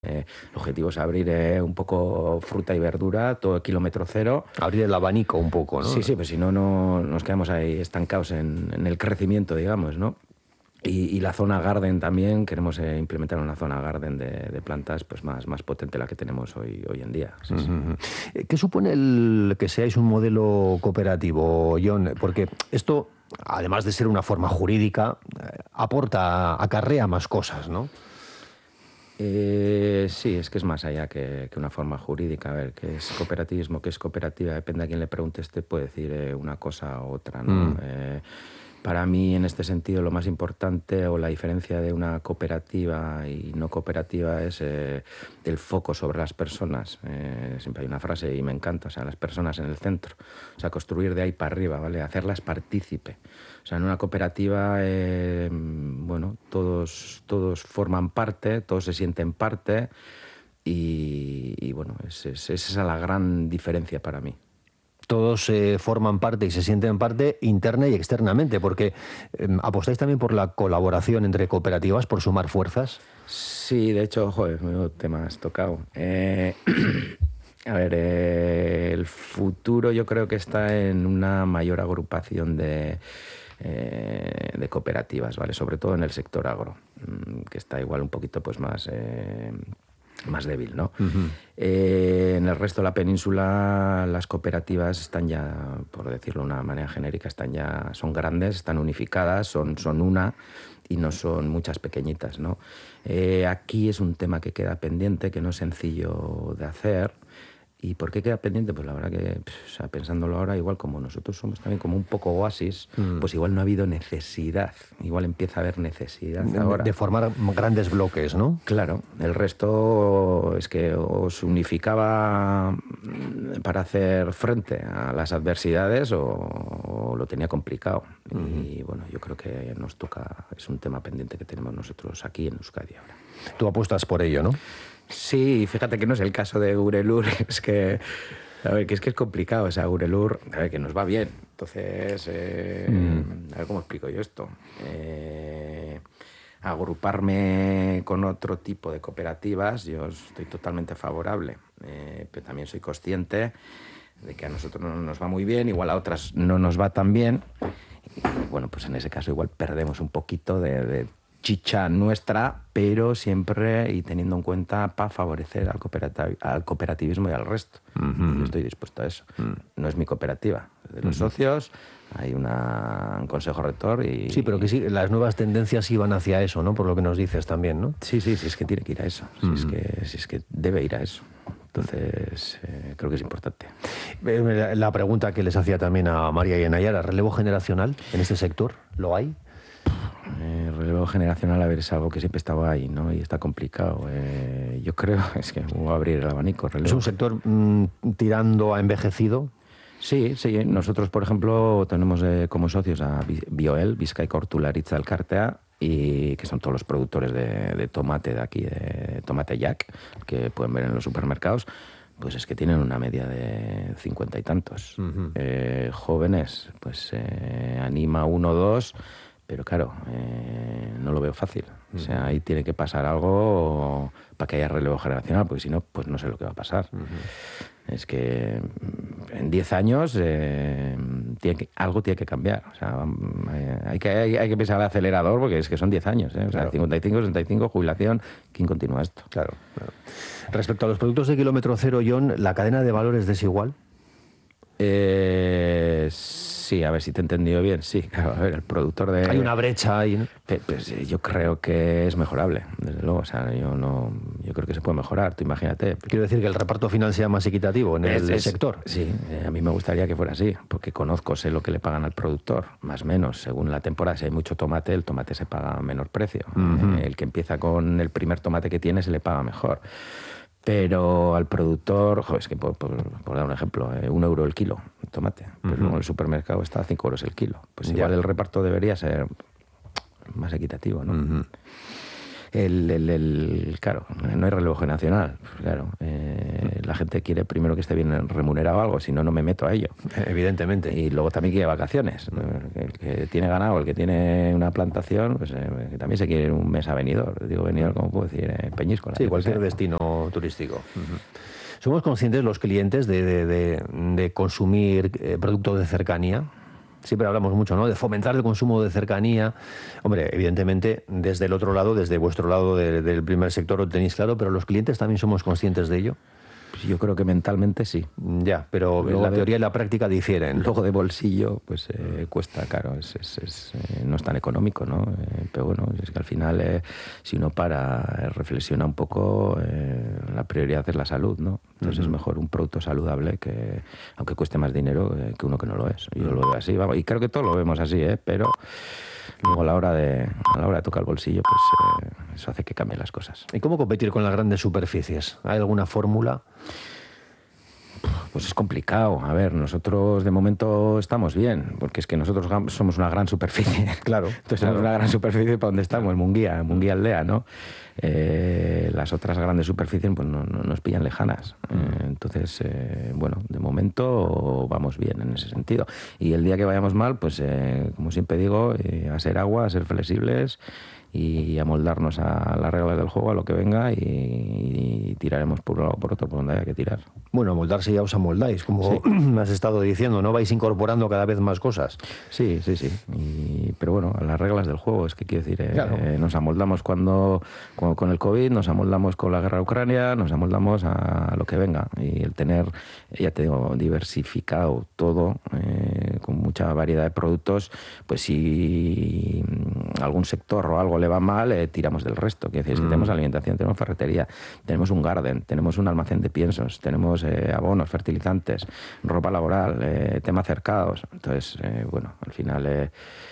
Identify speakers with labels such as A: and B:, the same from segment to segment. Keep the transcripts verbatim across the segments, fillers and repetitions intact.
A: Eh, el objetivo es abrir eh, un poco fruta y verdura, todo kilómetro cero.
B: Abrir el abanico un poco, ¿no?
A: Sí, sí, pues si no, no nos quedamos ahí estancados en, en el crecimiento, digamos, ¿no? Y, y la zona garden también, queremos eh, implementar una zona garden de, de plantas pues más, más potente la que tenemos hoy, hoy en día. Sí,
B: Uh-huh.
A: sí.
B: ¿Qué supone el que seáis un modelo cooperativo, Jon? Porque esto, además de ser una forma jurídica, eh, aporta, acarrea más cosas, ¿no?
A: Eh, sí, es que es más allá que, que una forma jurídica. A ver, qué es cooperativismo, qué es cooperativa, depende a quién le preguntes, te puede decir eh, una cosa u otra, ¿no?
B: Mm.
A: Eh, para mí, en este sentido, lo más importante o la diferencia de una cooperativa y no cooperativa es eh, el foco sobre las personas. Eh, siempre hay una frase y me encanta, o sea, las personas en el centro. O sea, construir de ahí para arriba, ¿vale? Hacerlas partícipe. O sea, en una cooperativa, eh, bueno, todos, todos forman parte, todos se sienten parte y, y bueno, es, es, es esa la gran diferencia para mí.
B: Todos eh, forman parte y se sienten parte interna y externamente, porque eh, apostáis también por la colaboración entre cooperativas, por sumar fuerzas.
A: Sí, de hecho, joder, menudo tema has tocado. Eh, a ver, eh, el futuro yo creo que está en una mayor agrupación de, eh, de cooperativas, ¿vale? Sobre todo en el sector agro, que está igual un poquito pues más... Eh, más débil, ¿no?
B: Uh-huh.
A: Eh, en el resto de la península las cooperativas están ya, por decirlo de una manera genérica, están ya, son grandes, están unificadas, son, son una y no son muchas pequeñitas, ¿no? Eh, aquí es un tema que queda pendiente, que no es sencillo de hacer. ¿Y por qué queda pendiente? Pues la verdad que, o sea, pensándolo ahora, igual como nosotros somos también como un poco oasis, mm. pues igual no ha habido necesidad. Igual empieza a haber necesidad
B: de,
A: ahora.
B: De formar grandes bloques, ¿no?
A: Claro. El resto es que os unificaba para hacer frente a las adversidades o, o lo tenía complicado. Uh-huh. Y bueno, yo creo que nos toca, es un tema pendiente que tenemos nosotros aquí en Euskadi ahora.
B: Tú apuestas por ello, ¿no?
A: Sí, fíjate que no es el caso de Urelur, es que, a ver, que es que es complicado, o sea, Urelur, a ver, que nos va bien, entonces, eh, mm. a ver cómo explico yo esto, eh, agruparme con otro tipo de cooperativas, yo estoy totalmente favorable, eh, pero también soy consciente de que a nosotros no nos va muy bien, igual a otras no nos va tan bien, y bueno, pues en ese caso igual perdemos un poquito de... de chicha nuestra, pero siempre y teniendo en cuenta para favorecer al, cooperativ- al cooperativismo y al resto. Uh-huh. Yo estoy dispuesto a eso. Uh-huh. No es mi cooperativa, es de los uh-huh. socios, hay una, un consejo rector y...
B: Sí, pero que sí, las nuevas tendencias iban hacia eso, ¿no? Por lo que nos dices también, ¿no?
A: Sí, sí, sí, es que tiene que ir a eso, uh-huh. si, es que, si es que debe ir a eso. Entonces, eh, creo que es importante.
B: La pregunta que les hacía también a María y a Nayara, ¿relevo generacional en este sector? ¿Lo hay?
A: Eh, relevo generacional, a ver, es algo que siempre estaba ahí, ¿no? Y está complicado. Eh, yo creo, es que voy a abrir el abanico. Relevo.
B: ¿Es un sector mmm, tirando a envejecido?
A: Sí, sí. Nosotros, por ejemplo, tenemos eh, como socios a Bioel, Bizkaiko Hortularitza Elkartea, y que son todos los productores de, de tomate de aquí, de tomate Jack, que pueden ver en los supermercados. Pues es que tienen una media de cincuenta y tantos. Uh-huh. Eh, jóvenes, pues eh, anima uno o dos... Pero claro, eh, no lo veo fácil. O sea, ahí tiene que pasar algo para que haya relevo generacional, porque si no, pues no sé lo que va a pasar. Uh-huh. Es que en diez años eh, tiene que, algo tiene que cambiar. O sea, hay que, hay, hay que pisar el acelerador porque es que son diez años. ¿eh? O sea, claro. cincuenta y cinco, sesenta y cinco, jubilación. ¿Quién continúa esto?
B: Claro, claro. Respecto a los productos de kilómetro cero, Jon, ¿la cadena de valor es desigual?
A: Eh, sí, a ver si te he entendido bien. Sí, claro, a ver, el productor de...
B: Hay una brecha ahí, ¿no?
A: Pues yo creo que es mejorable, desde luego. O sea, yo no, yo creo que se puede mejorar, tú imagínate.
B: Quiero decir que el reparto final sea más equitativo en
A: es,
B: el
A: es,
B: sector.
A: Sí, eh, a mí me gustaría que fuera así, porque conozco, sé lo que le pagan al productor, más o menos, según la temporada. Si hay mucho tomate, el tomate se paga a menor precio. Uh-huh. Eh, el que empieza con el primer tomate que tiene se le paga mejor. Pero al productor, joder, es que por, por, por dar un ejemplo, eh, un euro el kilo de tomate, pero uh-huh. luego en el supermercado está a cinco euros el kilo. Pues ya. Igual el reparto debería ser más equitativo, ¿no? Uh-huh. El, el, el, claro, no hay relevo generacional, pues claro. Eh, la la gente quiere primero que esté bien remunerado algo, si no, no me meto a ello.
B: Evidentemente.
A: Y luego también quiere vacaciones. El que tiene ganado, el que tiene una plantación, pues eh, también se quiere un mes a Benidorm. Digo Benidorm, ¿cómo puedo decir? Eh, Peñíscola.
B: Sí, cualquier destino turístico. Uh-huh. ¿Somos conscientes los clientes de, de, de, de consumir eh, productos de cercanía? Siempre hablamos mucho, ¿no?, de fomentar el consumo de cercanía. Hombre, evidentemente, desde el otro lado, desde vuestro lado de, del primer sector lo tenéis claro, pero ¿los clientes también somos conscientes de ello?
A: Pues yo creo que mentalmente sí.
B: Ya, pero luego la de, teoría y la práctica difieren.
A: Luego de bolsillo, pues eh, cuesta, claro, es, es, es, eh, no es tan económico, ¿no? Eh, pero bueno, es que al final, eh, si uno para, eh, reflexiona un poco, eh, la prioridad es la salud, ¿no? Entonces uh-huh. es mejor un producto saludable que, aunque cueste más dinero, eh, que uno que no lo es. Yo uh-huh. lo veo así, vamos, y creo que todos lo vemos así, ¿eh? Pero luego a la hora de, a la hora de tocar el bolsillo, pues eh, eso hace que cambien las cosas.
B: ¿Y cómo competir con las grandes superficies? ¿Hay alguna fórmula?
A: Pues es complicado. A ver, nosotros de momento estamos bien, porque es que nosotros somos una gran superficie.
B: Claro.
A: Entonces
B: claro.
A: somos una gran superficie para donde estamos, Munguía, Munguía Aldea, ¿no? Eh, las otras grandes superficies pues no, no nos pillan lejanas. Eh, entonces, eh, bueno, de momento vamos bien en ese sentido. Y el día que vayamos mal, pues eh, como siempre digo, eh, a ser agua, a ser flexibles y amoldarnos a las reglas del juego, a lo que venga, y, y tiraremos por un lado o por otro, por donde haya que tirar.
B: Bueno, amoldarse ya os amoldáis, como sí. me has estado diciendo, ¿no? Vais incorporando cada vez más cosas.
A: Sí, sí, sí. Y, pero bueno, a las reglas del juego, es que quiero decir, eh, claro. eh, nos amoldamos cuando, cuando con el COVID, nos amoldamos con la guerra de Ucrania, nos amoldamos a lo que venga. Y el tener, ya te digo, diversificado todo, eh, con mucha variedad de productos, pues si algún sector o algo le va mal, eh, tiramos del resto. Quiero decir, es que mm. tenemos alimentación, tenemos ferretería, tenemos un garden, tenemos un almacén de piensos, tenemos eh, abonos, fertilizantes, ropa laboral, eh, temas cercados. Entonces, eh, bueno, al final eh,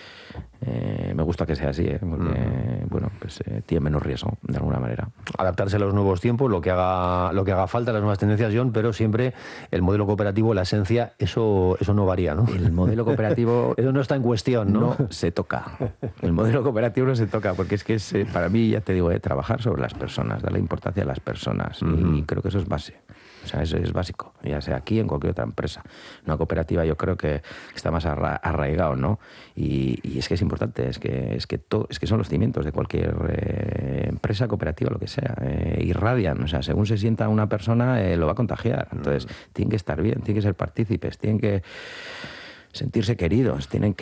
A: eh, me gusta que sea así, eh, porque, mm. bueno, pues eh, tiene menos riesgo, de alguna manera.
B: Adaptarse a los nuevos tiempos, lo que haga, lo que haga falta, las nuevas tendencias, John, pero siempre el modelo cooperativo, la esencia, eso, eso no varía, ¿no?
A: El modelo cooperativo...
B: eso no está en cuestión, ¿no?
A: No se toca. El modelo cooperativo no se toca, porque es que es, para mí, ya te digo, eh, trabajar sobre las personas, darle importancia a las personas, uh-huh. y creo que eso es base. O sea, eso es básico, ya sea aquí o en cualquier otra empresa. Una cooperativa yo creo que está más arra- arraigado, ¿no? Y, y es que es importante, es que, es que, todo, es que son los cimientos de cualquier eh, empresa, cooperativa, lo que sea. Eh, irradian, o sea, según se sienta una persona, eh, lo va a contagiar. Entonces, mm. tienen que estar bien, tienen que ser partícipes, tienen que sentirse queridos, tienen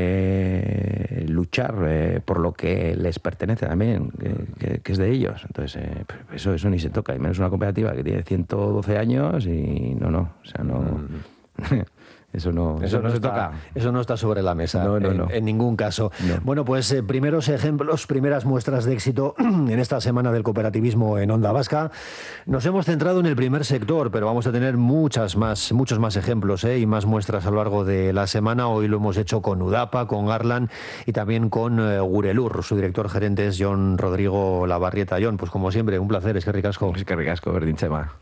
A: que luchar eh, por lo que les pertenece también, que, que, que es de ellos. Entonces, eh, eso, eso ni se toca, y menos una cooperativa que tiene ciento doce años y no, no, o sea, no... Mm. Eso no,
B: eso,
A: eso
B: no
A: no se
B: está,
A: toca.
B: Eso no está sobre la mesa,
A: no, no,
B: en,
A: no.
B: en ningún caso.
A: No.
B: Bueno, pues eh, primeros ejemplos, primeras muestras de éxito en esta semana del cooperativismo en Onda Vasca. Nos hemos centrado en el primer sector, pero vamos a tener muchas más, muchos más ejemplos eh, y más muestras a lo largo de la semana. Hoy lo hemos hecho con Udapa, con Garland y también con eh, Gurelur. Su director gerente es John Rodrigo Labarrieta. John, pues como siempre, un placer, es que ricasco.
A: Es que ricasco, Berdin Chema.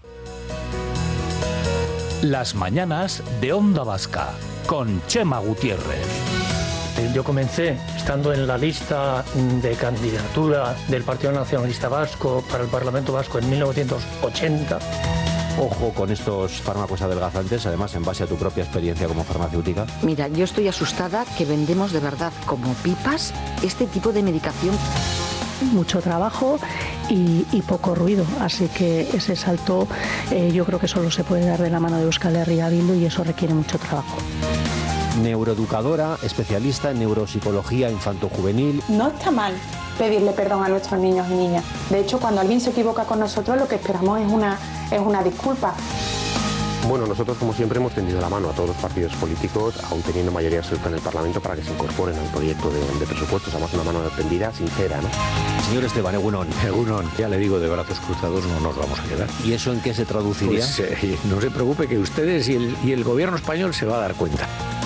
C: Las mañanas de Onda Vasca con Chema Gutiérrez.
D: Yo comencé estando en la lista de candidatura del Partido Nacionalista Vasco para el Parlamento Vasco en mil novecientos ochenta.
E: Ojo con estos fármacos adelgazantes, además en base a tu propia experiencia como farmacéutica.
F: Mira, yo estoy asustada que vendemos de verdad como pipas este tipo de medicación.
G: Mucho trabajo y, y poco ruido, así que ese salto eh, yo creo que solo se puede dar de la mano de Euskal Herria Bildu y eso requiere mucho trabajo.
B: Neuroeducadora, especialista en neuropsicología infanto-juvenil.
H: No está mal pedirle perdón a nuestros niños y niñas. De hecho, cuando alguien se equivoca con nosotros, lo que esperamos es una, es una disculpa.
I: Bueno, nosotros como siempre hemos tendido la mano a todos los partidos políticos, aún teniendo mayoría absoluta en el Parlamento, para que se incorporen al proyecto de, de presupuestos. Además, una mano tendida, sincera, ¿no?
B: Señor Esteban, Egunon.
J: Egunon, ya le digo, de brazos cruzados no nos vamos a quedar.
B: ¿Y eso en qué se traduciría?
J: Pues, eh, no se preocupe, que ustedes y el, y el gobierno español se va a dar cuenta.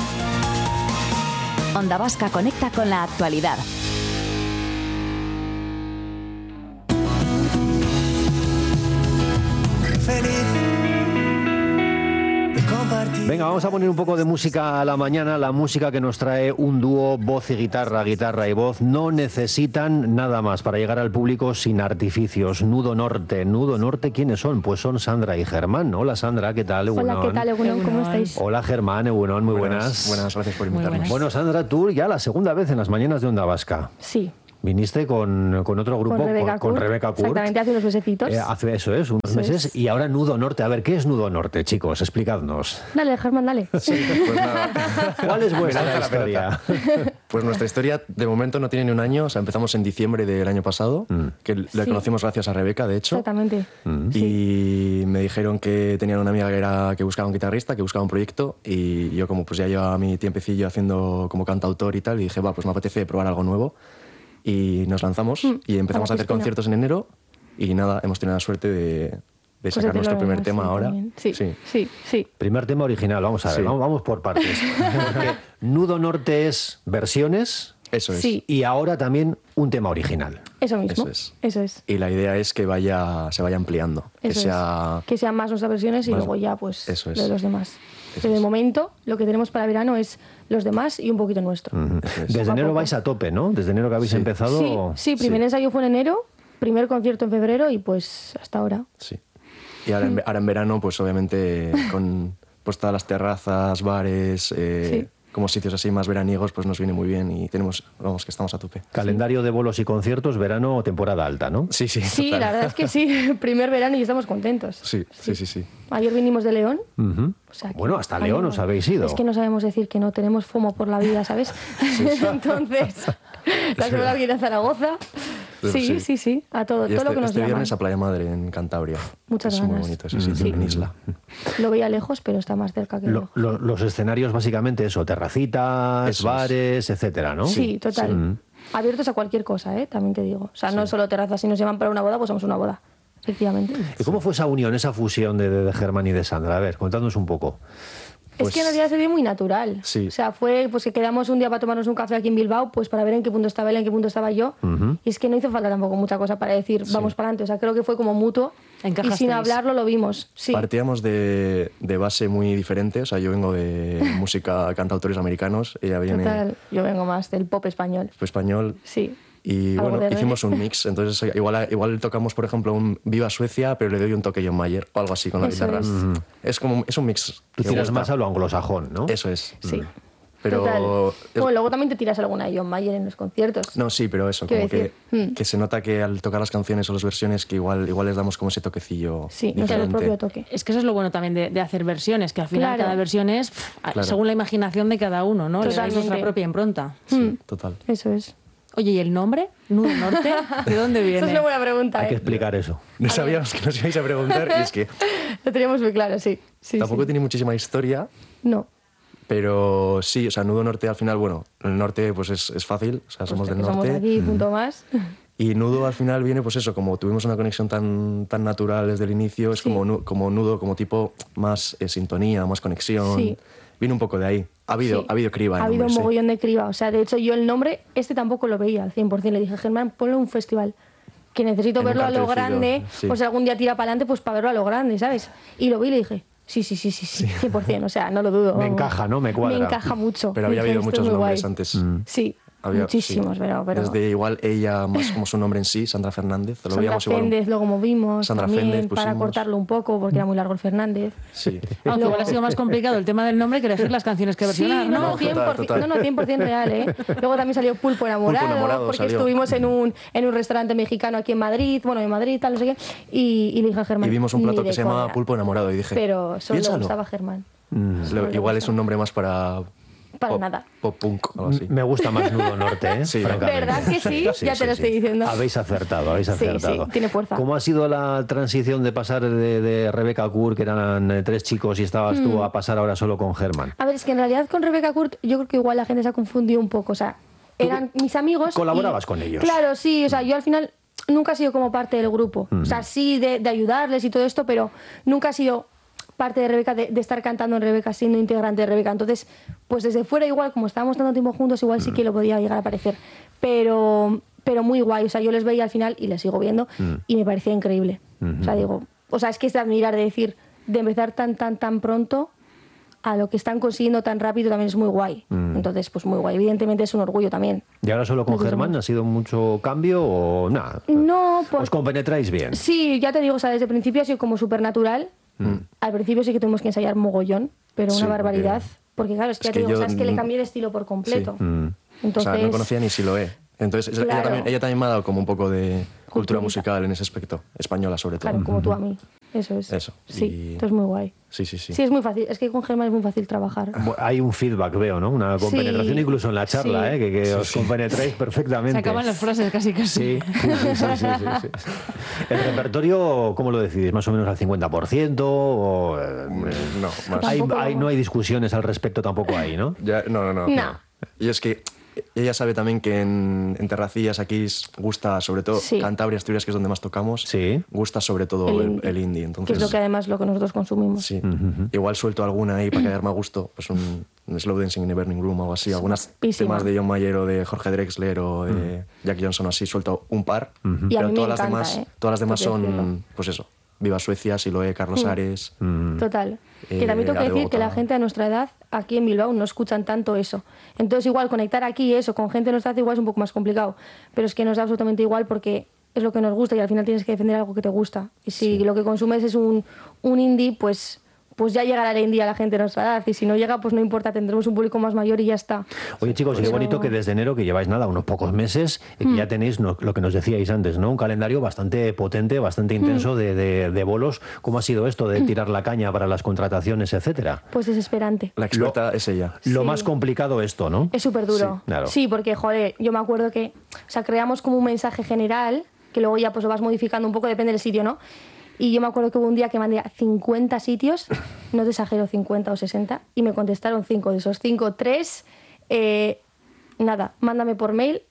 K: Onda Vasca conecta con la actualidad.
L: Feliz de compartir
B: Venga, vamos a poner un poco de música a la mañana, la música que nos trae un dúo voz y guitarra, guitarra y voz. No necesitan nada más para llegar al público sin artificios. Nudo Norte. Nudo Norte, ¿quiénes son? Pues son Sandra y Germán. Hola Sandra, ¿qué tal?
L: Hola, ¿qué tal, Egunon? ¿Cómo estáis?
B: Hola Germán, Egunon, muy buenas. Buenas,
I: buenas gracias por invitarnos.
B: Bueno, Sandra, tú ya la segunda vez en las mañanas de Onda Vasca.
L: Sí.
B: Viniste con, con otro grupo,
L: con Rebeca,
B: con, con Rebeca Kurt.
L: Exactamente, hace unos mesecitos.
B: Eh, hace eso es, unos eso meses. Es. Y ahora Nudo Norte. A ver, ¿qué es Nudo Norte, chicos? Explicadnos.
L: Dale, Germán, dale.
I: Sí, pues nada.
B: ¿Cuál es vuestra historia?
I: Pues nuestra historia, de momento, no tiene ni un año. O sea, empezamos en diciembre del año pasado, mm. que la sí. conocimos gracias a Rebeca, de hecho.
L: Exactamente.
I: Mm. Y sí. me dijeron que tenían una amiga que, era, que buscaba un guitarrista, que buscaba un proyecto. Y yo, como pues ya llevaba mi tiempecillo haciendo como cantautor y tal, y dije, va, pues me apetece probar algo nuevo. Y nos lanzamos mm, y empezamos a hacer conciertos en enero y nada, hemos tenido la suerte de, de sacar pues nuestro primer
L: sí,
I: tema ahora.
L: Sí, sí, sí, sí.
B: Primer tema original, vamos a ver, sí. vamos, vamos por partes. Porque Nudo Norte es versiones.
I: Eso es.
L: Sí.
B: Y ahora también un tema original.
L: Eso mismo.
I: Eso es.
L: Eso es.
I: Y la idea es que vaya, se vaya ampliando.
L: Eso
I: que, sea,
L: es. que sean más nuestras versiones y más, luego ya pues
I: eso es.
L: lo de los demás.
I: Eso
L: Pero de
I: es.
L: momento lo que tenemos para verano es los demás y un poquito nuestro.
B: Uh-huh. Desde
L: poco
B: enero
L: poco.
B: vais a tope, ¿no? Desde enero que habéis
I: sí.
B: empezado.
L: Sí, sí, primer sí. ensayo fue en enero, primer concierto en febrero y pues hasta ahora.
I: Sí. Y ahora, mm. en, ahora en verano, pues obviamente con pues, todas las terrazas, bares, eh, sí. como sitios así más veraniegos, pues nos viene muy bien y tenemos, vamos, que estamos a tope.
B: Calendario sí. de bolos y conciertos, verano o temporada alta, ¿no?
I: Sí, sí.
L: Sí,
I: total.
L: la verdad es que sí, primer verano y estamos contentos.
I: Sí, sí, sí, sí. sí.
L: Ayer vinimos de León.
B: Uh-huh.
L: O sea,
B: bueno, hasta León os habéis ido.
L: Es que no sabemos decir que no tenemos FOMO por la vida, ¿sabes? Sí, sí. Entonces, la semana viene a Zaragoza. Sí, sí, sí, sí, a todo,
I: y
L: todo
I: este,
L: lo que nos
I: este
L: llaman.
I: viernes a Playa Madre, en Cantabria.
L: Muchas
I: es
L: ganas.
I: muy bonito ese sitio, sí. en Isla.
L: Lo veía lejos, pero está más cerca que
B: lo, lo, Los escenarios básicamente eso, terracitas, eso bares, es. etcétera, ¿no?
L: Sí, total. Sí. Abiertos a cualquier cosa, ¿eh? También te digo. O sea, sí. no solo terrazas, si nos llaman para una boda, pues vamos a una boda. Efectivamente.
B: ¿Y cómo fue esa unión, esa fusión de, de, de Germán y de Sandra? A ver, contadnos un poco.
L: Pues, es que en realidad se dio muy natural.
I: Sí.
L: O sea, fue pues que quedamos un día para tomarnos un café aquí en Bilbao, pues para ver en qué punto estaba él, en qué punto estaba yo. Uh-huh. Y es que no hizo falta tampoco mucha cosa para decir, vamos sí. para adelante. O sea, creo que fue como mutuo. Y sin hablarlo lo vimos. Sí.
I: Partíamos de, de base muy diferente. O sea, yo vengo de música, cantautores americanos. Ella viene...
L: Total, yo vengo más del pop español.
I: Pop español.
L: Sí.
I: Y
L: ¿Algo
I: bueno,
L: de
I: hicimos un mix. Entonces, igual, igual tocamos, por ejemplo, un Viva Suecia, pero le doy un toque John Mayer o algo así con la
L: Eso
I: guitarra.
L: Es.
I: Mm. es como es un mix.
B: Tú tiras más a lo anglosajón, ¿no?
I: Eso es.
L: Sí.
I: Mm. Pero
L: es... Bueno, luego también te tiras alguna de John Mayer en los conciertos.
I: No, sí, pero eso, como que, mm. que se nota que al tocar las canciones o las versiones que igual, igual les damos como ese toquecillo
L: sí,
I: diferente.
L: el propio toque.
M: Es que eso es lo bueno también de, de hacer versiones, que al final
L: claro.
M: cada versión es pff, claro. según la imaginación de cada uno, ¿no? Le dais vuestra propia impronta.
I: Sí,
L: mm.
I: total.
L: Eso es.
M: Oye, ¿y el nombre? ¿Nudo Norte? ¿De dónde viene?
L: Esa es una buena pregunta.
B: Hay
L: ¿eh?
B: que explicar eso.
I: No sabíamos que nos ibais a preguntar y es que...
L: Lo teníamos muy claro, sí. sí
I: tampoco
L: sí.
I: tiene muchísima historia.
L: No.
I: Pero sí, o sea, Nudo Norte al final, bueno, el norte pues es, es fácil, o sea,
L: pues
I: somos del norte.
L: Somos de aquí, punto más.
I: Y Nudo al final viene, pues eso, como tuvimos una conexión tan, tan natural desde el inicio, es sí. como, como Nudo, como tipo más eh, sintonía, más conexión. Sí. Viene un poco de ahí. Ha habido,
L: sí.
I: ha habido criba.
L: Ha habido
I: nombre,
L: un mogollón
I: sí.
L: de criba. O sea, de hecho, yo el nombre, este tampoco lo veía al cien por ciento. Le dije, Germán, ponle un festival. Que necesito en verlo a lo grande. Sí. Pues si algún día tira para adelante, pues para verlo a lo grande, ¿sabes? Y lo vi y le dije, sí, sí, sí, sí, sí, cien por ciento. O sea, no lo dudo.
B: Me encaja, ¿no? Me cuadra.
L: Me encaja mucho.
I: Pero había
L: dije,
I: habido muchos nombres
L: guay.
I: antes.
B: Mm.
L: Sí. Había, muchísimos, sí. pero, pero...
I: Desde igual ella, más como su nombre en sí, Sandra Fernández. Lo
L: Sandra Fernández,
I: igual...
L: luego movimos
I: Sandra
L: también
I: Fernández
L: para cortarlo un poco, porque era muy largo el Fernández.
I: Sí.
M: Aunque igual ha sido más complicado el tema del nombre que elegir las canciones que versionar,
L: sí,
M: ¿no?
L: No, no, cien por ciento, no, no, cien por ciento real, ¿eh? Luego también salió Pulpo Enamorado,
I: Pulpo Enamorado
L: porque
I: salió.
L: estuvimos en un, en un restaurante mexicano aquí en Madrid, bueno, en Madrid, tal, no sé qué, y, y le dije a Germán...
I: Y vimos un plato que se llama Pulpo Enamorado y dije...
L: Pero solo
I: piénsalo.
L: le gustaba a Germán.
I: Mm. Solo igual es un nombre más para...
L: Para
I: pop,
L: nada.
I: Pop punk, algo así.
B: Me gusta más Nudo Norte, ¿eh?
I: Sí,
L: ¿verdad que sí? sí ya sí, te lo sí. estoy diciendo.
B: Habéis acertado, habéis acertado.
L: Sí, sí, tiene fuerza.
B: ¿Cómo ha sido la transición de pasar de, de Rebeca Kurt, que eran eh, tres chicos y estabas mm. tú, a pasar ahora solo con Germán?
L: A ver, es que en realidad con Rebeca Kurt yo creo que igual la gente se ha confundido un poco. O sea, eran mis amigos.
B: ¿Colaborabas
L: y,
B: con ellos?
L: Claro, sí. O sea, yo al final nunca he sido como parte del grupo. Mm. O sea, sí de, de ayudarles y todo esto, pero nunca he sido... parte de Rebeca, de, de estar cantando en Rebeca, siendo integrante de Rebeca. Entonces, pues desde fuera igual, como estábamos tanto tiempo juntos, igual sí que lo podía llegar a parecer. Pero, pero muy guay. O sea, yo les veía al final y les sigo viendo mm. y me parecía increíble. Mm-hmm. O sea, digo, o sea, es que es de admirar, de decir, de empezar tan, tan, tan pronto a lo que están consiguiendo tan rápido también es muy guay. Mm. Entonces, pues muy guay. Evidentemente es un orgullo también.
B: ¿Y ahora solo con Germán ha sido mucho cambio o nada?
L: No,
B: pues... ¿Os compenetráis bien?
L: Sí, ya te digo, o sea, desde el principio ha sido como súper natural. Mm. Al principio sí que tuvimos que ensayar mogollón, pero sí, una barbaridad. Porque, porque claro, es que
I: es
L: ya te
I: que
L: digo,
I: yo...
L: o sea, es que le cambié de estilo por completo.
I: Sí. Mm.
L: Entonces...
I: O sea, no conocía ni Siloé. Entonces,
L: claro.
I: ella, también, ella también me ha dado como un poco de cultura musical en ese aspecto, española sobre todo.
L: Claro, como tú a mí. Eso es.
I: Eso.
L: Sí,
I: y...
L: esto es muy guay.
I: Sí, sí, sí.
L: Sí, es muy fácil. Es que con Germán es muy fácil trabajar.
B: Hay un feedback, veo, ¿no? Una compenetración
L: sí.
B: incluso en la charla,
L: sí.
B: ¿eh? Que, que
M: sí,
B: os
M: sí.
B: compenetráis perfectamente.
M: Se acaban las frases casi casi.
B: Sí, sí, sí, sí, sí, sí, sí. ¿El repertorio cómo lo decidís? ¿Más o menos al cincuenta por ciento? O, eh,
I: no, más.
B: Hay, hay, no hay discusiones al respecto tampoco ahí, ¿no?
I: Ya, no, no, no,
L: no.
I: no. Y es que ella sabe también que en, en Terracillas aquí gusta sobre todo
L: sí.
I: Cantabria, Asturias, que es donde más tocamos,
B: sí.
I: gusta sobre todo el, el, indie. el indie. Entonces,
L: que es lo que además lo que nosotros consumimos.
I: Sí. Uh-huh. Igual suelto alguna ahí para quedarme a gusto, pues un, un Slow Dancing in a Burning Room o algo así, algunas
L: Písima.
I: temas de John Mayer o de Jorge Drexler o de uh-huh. Jack Johnson, así suelto un par,
B: uh-huh.
L: y
I: pero
L: a mí
I: todas,
L: me
I: las
L: encanta,
I: demás,
L: ¿eh?
I: todas las demás son,
L: decirlo.
I: pues eso, Viva Suecia, Siloé, Carlos
L: mm.
I: Ares.
B: Mm.
L: Total.
I: Eh,
L: que también tengo que decir que la gente a nuestra edad, aquí en Bilbao, no escuchan tanto eso. Entonces, igual, conectar aquí eso con gente de nuestra edad igual es un poco más complicado. Pero es que nos da absolutamente igual porque es lo que nos gusta y al final tienes que defender algo que te gusta. Y si sí. lo que consumes es un, un indie, pues... pues ya llegará el indie a la gente de nuestra edad. Y si no llega, pues no importa, tendremos un público más mayor y ya está.
B: Oye, chicos,
L: pues
B: qué bonito
L: no...
B: que desde enero, que lleváis nada, unos pocos meses, y que mm. ya tenéis no, lo que nos decíais antes, ¿no? Un calendario bastante potente, bastante intenso mm. de, de, de bolos. ¿Cómo ha sido esto de tirar la caña para las contrataciones, etcétera?
L: Pues desesperante.
I: La experta
B: lo,
I: es ella.
B: Lo
L: sí.
B: más complicado esto, ¿no?
L: Es súper duro.
B: Sí, claro.
L: Sí, porque, joder, yo me acuerdo que, o sea, creamos como un mensaje general, que luego ya pues lo vas modificando un poco, depende del sitio, ¿no? Y yo me acuerdo que hubo un día que mandé a cincuenta sitios, no te exagero, cincuenta o sesenta, y me contestaron cinco. De esos cinco, tres, eh, nada, mándame por mail,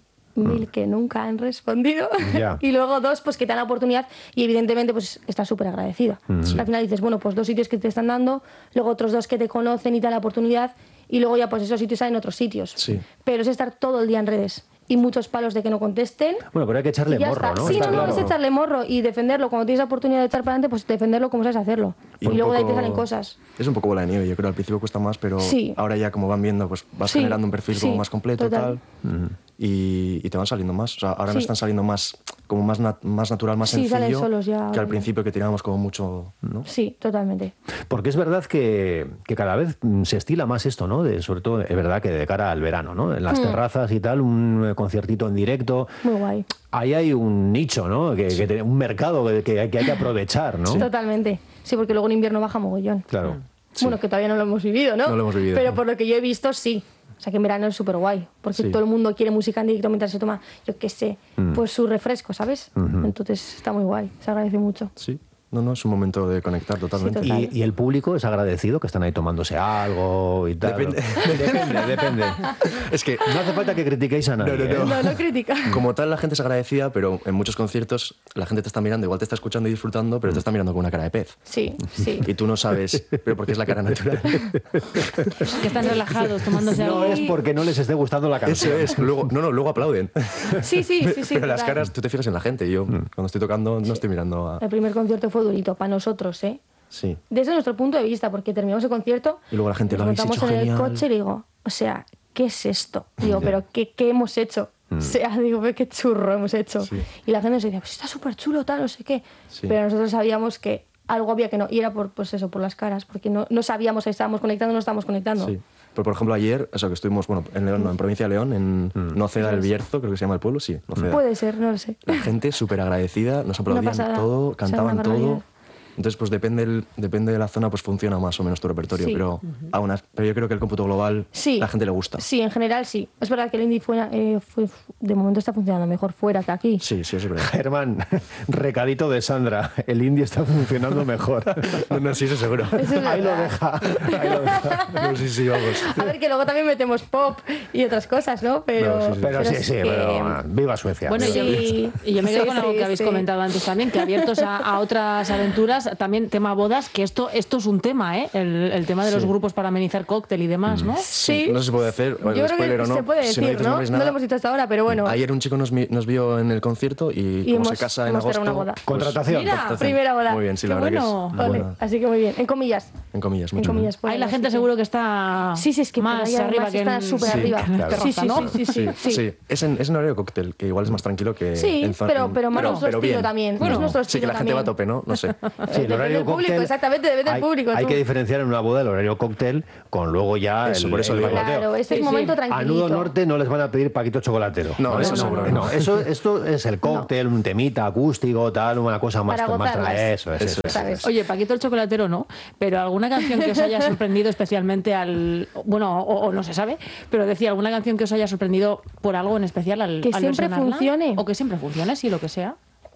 L: mil que nunca han respondido,
B: yeah.
L: y luego dos, pues que te dan la oportunidad, y evidentemente pues estás súper agradecida. Mm. Al final dices, bueno, pues dos sitios que te están dando, luego otros dos que te conocen y te dan la oportunidad, y luego ya pues esos sitios salen otros sitios.
I: Sí.
L: Pero es estar todo el día en redes. Y muchos palos de que no contesten.
B: Bueno, pero hay que echarle morro,
L: está.
B: ¿no?
L: Sí,
B: está
L: no,
B: claro.
L: no, es echarle morro y defenderlo. Cuando tienes la oportunidad de echar para adelante, pues defenderlo como sabes hacerlo. Y, y luego poco... de ahí te salen cosas.
I: Es un poco bola de nieve, yo creo. Al principio cuesta más, pero
L: sí.
I: ahora ya como van viendo, pues vas
L: sí.
I: generando un perfil
L: sí.
I: como más completo,
L: Total.
I: tal. Uh-huh. y, y te van saliendo más. O sea, ahora
L: sí.
I: no están saliendo más, como más, nat- más natural, más
L: sí,
I: sencillo
L: solos ya,
I: que al
L: ya.
I: principio que tirábamos como mucho, ¿no?
L: Sí, totalmente.
B: Porque es verdad que, que cada vez se estila más esto, ¿no? De, sobre todo, es verdad que de cara al verano, ¿no? En las mm. terrazas y tal, un conciertito en directo.
L: Muy guay.
B: Ahí hay un nicho, ¿no? Que, sí. que un mercado que, que, hay, que hay que aprovechar, ¿no?
L: Sí. Totalmente. Sí, porque luego en invierno baja mogollón.
B: Claro.
L: Sí. Bueno, que todavía no lo hemos vivido, ¿no?
I: No lo hemos vivido.
L: Pero por lo que yo he visto, sí. O sea, que en verano es súper guay, porque sí. todo el mundo quiere música en directo mientras se toma, yo qué sé, mm. pues su refresco, ¿sabes? Uh-huh. Entonces está muy guay, se agradece mucho.
I: Sí. No, no, es un momento de conectar totalmente.
L: Sí, total.
B: ¿Y, ¿Y el público es agradecido? Que están ahí tomándose algo y tal.
I: Depende,
B: depende. depende.
I: Es que
B: no hace falta que critiquéis a nadie.
L: No, no, no.
B: ¿eh?
L: no, no critica.
I: Como tal, la gente es agradecida, pero en muchos conciertos la gente te está mirando, igual te está escuchando y disfrutando, pero te está mirando con una cara de pez.
L: Sí, sí.
I: Y tú no sabes, pero porque es la cara natural.
M: Que están relajados, tomándose algo.
B: No es porque no les esté gustando la canción.
I: Eso es. Luego, no, no, luego aplauden.
L: Sí, sí, sí. sí
I: pero las caras, tú te fijas en la gente. Y yo, cuando estoy tocando, no
L: sí.
I: estoy mirando a...
L: El primer concierto fue durito para nosotros. ¿eh?
I: Sí.
L: Desde nuestro punto de vista, porque terminamos el concierto
I: y luego la gente
L: nos
I: lo habéis
L: montamos
I: hecho
L: en
I: genial.
L: el coche y digo, o sea, ¿qué es esto? Digo, pero ¿qué, qué hemos hecho? Mm. O sea, digo, qué churro hemos hecho. Sí. Y la gente nos decía, pues está súper chulo, tal, no sé qué. Sí. Pero nosotros sabíamos que algo había que no, y era por, pues eso, por las caras, porque no, no sabíamos si estábamos conectando o no estábamos conectando.
I: Sí. Pero por ejemplo ayer, eso que estuvimos, bueno, en León, no, en provincia de León, en mm. Noceda del Bierzo, creo que se llama el pueblo, sí, Noceda.
L: Puede ser, no lo sé.
I: La gente súper agradecida, nos aplaudían todo, cantaban todo. Entonces, pues depende, el, depende de la zona, pues funciona más o menos tu repertorio.
L: Sí.
I: Pero, uh-huh. aún así, pero yo creo que el cómputo global,
L: sí.
I: la gente le gusta.
L: Sí, en general sí. Es verdad que el indie fuera, eh, fue, de momento está funcionando mejor fuera que aquí.
I: Sí, sí, es verdad.
B: Germán, recadito de Sandra, el indie está funcionando mejor.
I: No, no, sí, eso seguro.
L: Eso es
B: ahí, lo deja, ahí lo deja.
I: No, sí, sí, vamos.
L: A ver, que luego también metemos pop y otras cosas, ¿no? Pero,
B: no, sí, sí. pero, pero sí, sí, que... pero viva Suecia.
M: Bueno,
B: sí.
M: yo, y yo me quedo sí, con algo sí, que habéis sí. comentado antes también, que abiertos a, a otras aventuras, además también tema bodas, que esto esto es un tema, ¿eh? El, el tema de los
I: Sí.
M: grupos para amenizar cóctel y demás, ¿no?
L: Sí.
I: No sé si se puede hacer,
L: Yo creo
I: spoiler
L: que
I: o no.
L: se puede
I: Si
L: decir,
I: no dices,
L: ¿no?
I: no veis
L: No
I: nada.
L: lo hemos dicho hasta ahora, pero bueno.
I: Ayer un chico nos, vi- nos vio en el concierto y,
L: Y
I: como
L: hemos-
I: se casa en
L: hemos
I: agosto...
L: cerrado una boda.
I: pues-
B: Contratación.
L: Mira,
I: Contratación.
L: primera boda.
I: Muy bien, sí, la
M: Qué
I: verdad
M: bueno.
I: que es
L: Vale,
I: buena.
L: así que muy bien. En comillas.
I: En comillas,
L: En
I: mucho.
L: comillas. pues,
M: Ahí la
L: así
M: gente
L: que-
M: seguro que está
L: Sí, sí, es que
M: más
L: por ahí
M: arriba
L: además
M: que
L: está
M: en,
L: súper
M: sí,
L: arriba.
M: que en
L: Claro.
M: Terraza,
L: Sí, sí,
M: ¿no?
L: sí, sí, sí, sí.
I: Sí, es en, es en horario cóctel, que igual es más tranquilo que
L: Sí,
I: en zona-
L: pero,
I: en-
L: pero más nuestro
I: pero
L: estilo
I: bien.
L: también.
I: Bueno,
L: es nuestro
I: sí,
L: estilo
I: que la gente
L: también.
I: va a tope, ¿no? No sé.
B: Sí, el
L: Depende
B: horario
L: del público,
B: cóctel.
L: exactamente, depende del
B: hay,
L: público.
B: hay
L: tú.
B: que diferenciar en una boda el horario cóctel con luego ya
I: Eso,
B: el,
I: por eso
B: el
I: digo.
B: bailoteo.
L: Claro, este
M: Sí,
L: es
M: sí.
L: momento
B: A
L: tranquilito.
B: Nudo Norte no les van a pedir paquito chocolatero.
I: No,
B: ¿vale?
I: eso seguro que no.
B: Eso, esto es el cóctel, un temita acústico, tal, una cosa más...
L: Para
B: más tra-
L: gozarlas.
B: eso es, eso es.
L: ¿Sabes?
M: Oye, Paquito el chocolatero no, pero alguna canción que os haya sorprendido especialmente al... Bueno, o, o no se sabe, pero decía, alguna canción que os haya sorprendido por algo en especial al
L: Que
M: al
L: siempre
M: versionarla?
L: funcione.
M: O que siempre funcione, sí, lo que sea.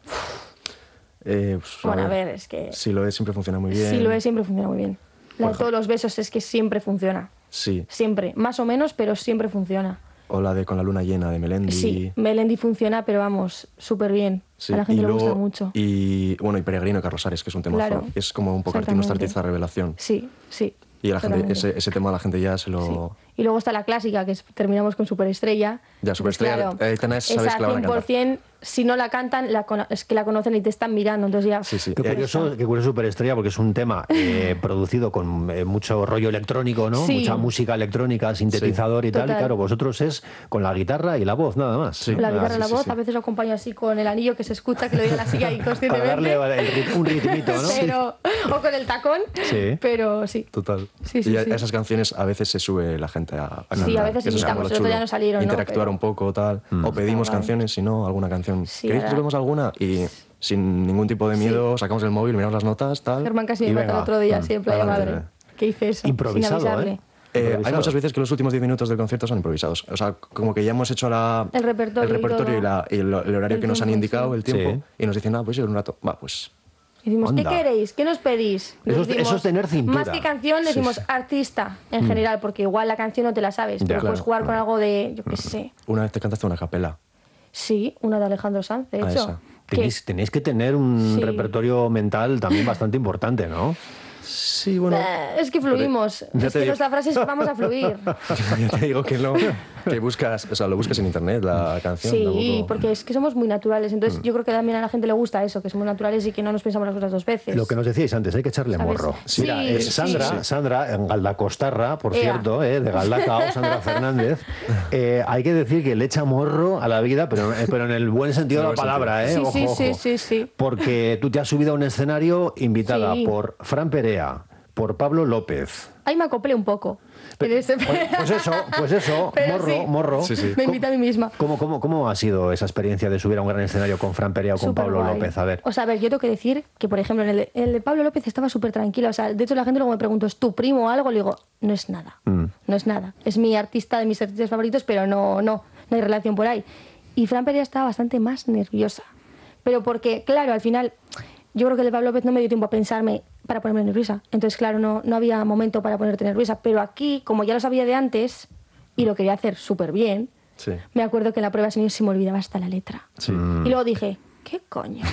I: Eh, pues,
L: Bueno, a ver, es que
I: Si lo es, siempre funciona muy bien.
L: si lo es, siempre funciona muy bien. La de
I: Por
L: todos los besos es que siempre funciona.
I: Sí.
L: Siempre. Más o menos, pero siempre funciona.
I: O la de Con la luna llena de Melendi.
L: Sí, Melendi funciona, pero vamos, súper bien.
I: Sí,
L: A la gente
I: y
L: le gusta
I: luego-
L: mucho.
I: Y bueno, y Peregrino de Carlos Ares, que es un tema
L: Claro.
I: es como un poco arti- nuestra
L: Exactamente.
I: artista revelación.
L: Sí, sí.
I: Y a la gente,
L: totalmente.
I: ese, ese tema a la gente ya se lo...
L: Y luego está la clásica, que es, terminamos con Superestrella.
I: Ya, Superestrella,
L: Pues claro,
I: Aitana, sabes
L: esa
I: que la van a cantar.
L: cien por ciento, si no la cantan, la cono- es que la conocen y te están mirando, entonces ya...
I: Sí, sí.
B: Qué curioso, qué curioso Superestrella, porque es un tema eh, producido con eh, mucho rollo electrónico, ¿no?
L: Sí.
B: Mucha música electrónica, sintetizador y tal. Y
L: Total.
B: claro, vosotros es con la guitarra y la voz, nada más.
L: La
B: Ah,
L: guitarra,
B: sí,
L: la
B: sí,
L: voz,
B: sí.
L: a veces lo acompaño así con el anillo que se escucha, que lo diga la silla
B: Para
L: inconscientemente.
B: darle el rit- un ritmito, ¿no?
L: Pero, o con el tacón,
I: Sí.
L: pero sí.
I: Total.
L: Sí, sí,
I: y a,
L: sí.
I: a esas canciones a veces se sube la gente a, a
L: Sí,
I: cantar,
L: a veces
I: que eso es
L: invitamos,
I: como lo
L: el otro día
I: chulo.
L: no salieron, ¿no?
I: Interactuar
L: Pero-
I: un poco, tal. O pedimos
L: guay.
I: canciones, si no, alguna canción.
L: Sí,
I: ¿Queréis que
L: ahora-
I: subamos alguna? Y sin ningún tipo de miedo, sacamos el móvil, miramos las notas, tal.
L: Germán casi
I: y
L: me mata
I: venga.
L: el otro día,
I: Mm,
L: sí, en playa
I: adelante.
L: madre. ¿Qué hice eso?
I: Improvisado,
L: sin avisarle.
I: ¿eh? Eh, hay
B: Improvisado.
I: muchas veces que los últimos diez minutos del concierto son improvisados. O sea, como que ya hemos hecho la,
L: El repertorio y
I: repertorio y,
L: todo.
I: la- y el, el horario
L: El
I: que nos han
L: tiempo,
I: indicado,
L: sí.
I: el tiempo,
B: Sí.
I: y nos dicen, ah, pues sí, un rato. Va, pues.
L: Y decimos,
I: Onda.
L: ¿qué queréis? ¿Qué nos pedís?
B: Eso
L: Nos
B: es- eso es tener cintura.
L: Más que canción,
B: Sí,
L: decimos
B: sí.
L: artista en
I: Mm.
L: general, porque igual la canción no te la sabes,
I: Ya,
L: pero puedes
I: claro.
L: jugar con algo de, yo qué sé.
I: Una vez te cantaste una capela.
L: Sí, una de Alejandro Sanz, de
I: Ah,
L: hecho.
I: esa.
L: que-
B: Tenéis, tenéis que tener un
L: Sí.
B: repertorio mental también bastante importante, ¿no?
I: Sí, bueno.
L: Eh, es que fluimos.
I: Ya
L: Es
I: te
L: que
I: digo.
L: nuestra frase es vamos a fluir.
I: Ya te digo que no. Que buscas, o sea, lo buscas en internet, la canción.
L: Sí,
I: tampoco-
L: porque es que somos muy naturales. Entonces
B: Mm.
L: yo creo que también a la gente le gusta eso, que somos naturales y que no nos pensamos las cosas dos veces.
B: Lo que nos decíais antes, hay que echarle
L: ¿Sabes?
B: morro.
L: Sí,
B: Mira, eh,
L: sí,
B: Sandra,
L: sí.
B: Sandra, en Galdacostarra, por
L: Ea.
B: cierto, eh, de Galdacao, Sandra Fernández, eh, hay que decir que le echa morro a la vida, pero, eh, pero en el buen sentido de la
I: En el buen
B: palabra, ¿eh?
L: Sí,
B: Ojo,
L: sí,
B: ojo.
L: sí, sí, sí.
B: Porque tú te has subido a un escenario invitada
L: Sí.
B: por Fran Perea, por Pablo López.
L: Ahí me acoplé un poco. En ese-
B: Pues eso, pues eso,
L: Pero
B: morro,
L: sí,
B: morro.
L: Me invité a mí misma.
B: ¿Cómo, cómo, ¿Cómo ha sido esa experiencia de subir a un gran escenario con Fran Perea o con Pablo
L: Superguay.
B: López? A ver.
L: O sea, a ver, yo tengo que decir que, por ejemplo, en el, de- en el de Pablo López estaba súper tranquila. O sea, de hecho, la gente luego me preguntó, ¿es tu primo o algo? Le digo, no es nada.
B: Mm.
L: No es nada. Es mi artista de mis artistas favoritos, pero no, no, no hay relación por ahí. Y Fran Perea estaba bastante más nerviosa. Pero porque, claro, al final, yo creo que el de Pablo López no me dio tiempo a pensarme para ponerme nerviosa. Entonces, claro, no, no había momento para ponerte nerviosa. Pero aquí, como ya lo sabía de antes y lo quería hacer súper bien,
I: Sí.
L: me acuerdo que en la prueba de sonido se me olvidaba hasta la letra.
I: Sí.
L: Y luego dije, ¿qué coño?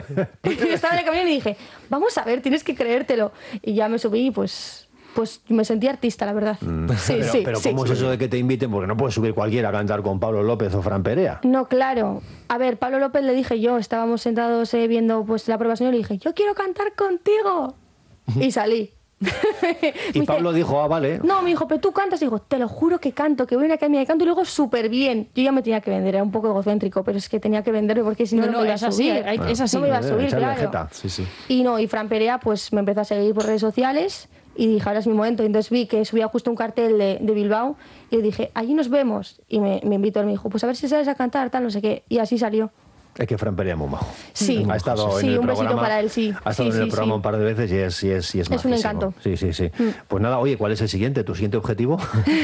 L: Y estaba en el camino y dije, vamos a ver, tienes que creértelo. Y ya me subí y pues, pues me sentí artista, la verdad. Sí,
B: Mm. pero,
L: sí,
B: pero
L: sí.
B: ¿cómo es eso de que te inviten? Porque no puede subir cualquiera a cantar con Pablo López o Fran Perea.
L: No, claro. A ver, Pablo López le dije yo, estábamos sentados eh, viendo pues la prueba de sonido y le dije, yo quiero cantar contigo. Y salí.
B: Y
L: Me dice,
B: Pablo dijo, ah, vale.
L: no, me dijo, pero tú cantas. Y digo, te lo juro que canto, que voy a una academia de canto y luego súper bien. Yo ya me tenía que vender, era un poco egocéntrico, pero es que tenía que venderme porque si no,
M: No,
L: no,
M: no,
L: me iba a
M: es así,
L: subir.
M: hay- es así.
L: No me iba a
B: Eh,
L: subir,
B: echarle
L: claro.
B: jeta.
I: Sí, sí.
L: Y no, y Fran Perea pues me empezó a seguir por redes sociales y dije, ahora es mi momento. Y entonces vi que subía justo un cartel de, de Bilbao y le dije, allí nos vemos. Y me, me invitó, él me dijo, pues a ver si sabes a cantar, tal, no sé qué. Y así salió.
B: Es que Fran Perea es muy majo.
L: Sí.
B: Ha estado
L: Sí,
B: en el
L: un besito
B: programa.
L: para él, sí.
B: Ha estado
L: Sí,
B: en el
L: sí,
B: programa
L: sí.
B: un par de veces y es, y es, y es,
L: Es un
B: majísimo.
L: encanto.
B: Sí, sí, sí.
L: Mm.
B: Pues nada, oye, ¿cuál es el siguiente? ¿Tu siguiente objetivo?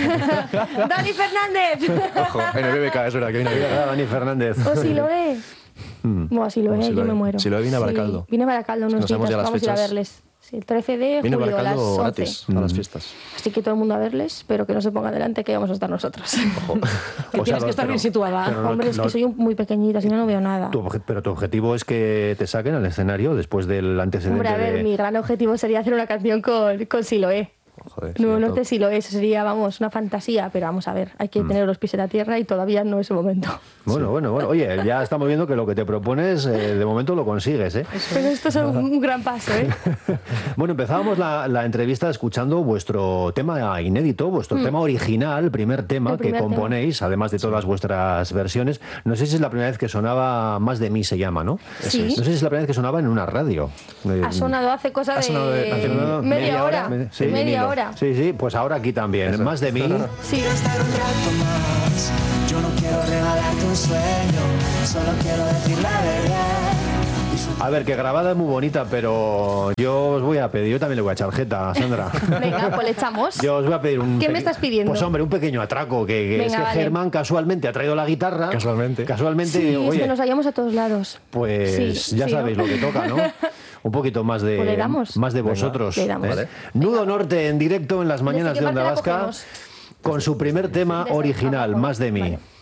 L: ¡Dani Fernández!
I: Ojo, en el B B K, es verdad que viene
B: Ahí
I: ahí.
B: está Dani Fernández.
L: ¿O si lo es?
B: Mm.
L: Bueno, si lo
I: O
L: es,
I: si
L: yo
I: lo
L: me
I: es.
L: muero.
I: Si lo es, viene a
L: Sí,
I: Baracaldo.
L: Viene a Baracaldo unos
I: Nos
L: días,
I: sabemos ya las
L: vamos a ir a
I: fechas.
L: verles. Sí, el trece de
I: Viene
L: julio a las
I: Baracaldo
L: once.
I: gratis a las fiestas.
L: Así que todo el mundo a verles, pero que no se ponga delante, que vamos a estar nosotros.
B: Ojo.
M: Que
B: O sea,
M: tienes que estar
B: pero-
M: bien situada.
B: pero no-
L: Hombre, es
B: no-
L: que soy un- muy pequeñita, si no, no veo nada.
B: tu obje- pero tu objetivo es que te saquen al escenario después del antecedente
L: Hombre, a ver,
B: de...
L: mi gran objetivo sería hacer una canción con, con Siloé.
B: Joder,
L: No,
B: sí,
L: no
B: top.
L: sé si lo es, sería, vamos, una fantasía, pero vamos a ver, hay que tener los pies en la tierra y todavía no es el momento.
B: Bueno, bueno, bueno. Oye, ya estamos viendo que lo que te propones, eh, de momento lo consigues, ¿eh?
L: Pero esto es un, un gran paso, ¿eh?
B: Bueno, empezábamos la, la entrevista escuchando vuestro tema inédito, vuestro tema original, el primer tema
L: El
B: que
L: primer
B: componéis, además de todas vuestras versiones. No sé si es la primera vez que sonaba Más de mí, se llama, ¿no?
L: Sí.
B: No sé si es la primera vez que sonaba en una radio. Eh,
L: Ha sonado hace cosa
B: ha sonado
L: de
B: de- hace una-
L: media hora.
B: Sí.
L: Media hora.
B: Sí, sí, pues ahora aquí también. Más de mí.
L: Sí.
N: Estar un rato más. Yo no quiero regalarte un sueño, solo quiero decir la verdad.
B: A ver, que grabada es muy bonita, pero yo os voy a pedir, yo también le voy a echar jeta, Sandra.
L: Venga, pues le echamos.
B: Yo os voy a pedir un...
L: ¿Qué me
B: peque-
L: estás pidiendo?
B: Pues hombre, un pequeño atraco, que, que es
L: Venga,
B: que
L: vale.
B: Germán casualmente ha traído la guitarra.
I: Casualmente.
B: Casualmente,
L: Sí, es
B: oye,
L: que nos hallamos a todos lados.
B: pues
L: Sí,
B: ya
L: sí,
B: sabéis
L: ¿no?
B: lo que toca, ¿no? Un poquito más de,
L: Pues le damos.
B: más de
L: Venga,
B: vosotros.
L: le damos.
B: ¿eh?
L: Vale.
B: Nudo Norte en directo en las mañanas
L: qué
B: de Onda
L: parte la
B: Vasca
L: cogemos?
B: con su primer tema
L: De esa,
B: original,
L: abajo.
B: Más de mí.
L: Vale.